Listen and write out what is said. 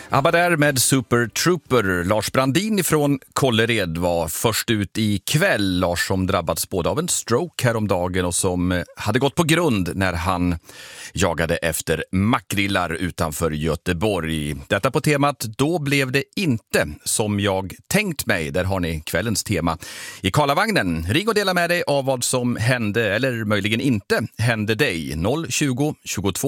ABBA där med Super Trooper. Lars Brandin från Kållered var först ut i kväll. Lars som drabbats både av en stroke häromdagen och som hade gått på grund när han jagade efter makrillar utanför Göteborg. Detta på temat Då blev det inte som jag tänkt mig. Där har ni kvällens tema i Karlavagnen. Ring och dela med dig av vad som hände eller möjligen inte hände dig. 020 22